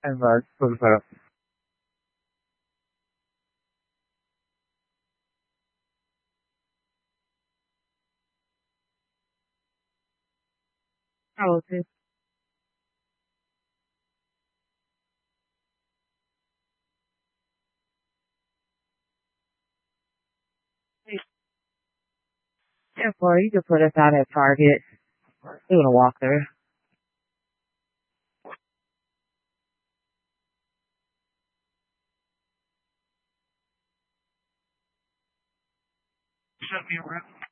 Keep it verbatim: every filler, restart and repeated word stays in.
And uh, put it up. Oh, okay. Yeah, or you could put us out at Target. Doing a walk there. Shut me around.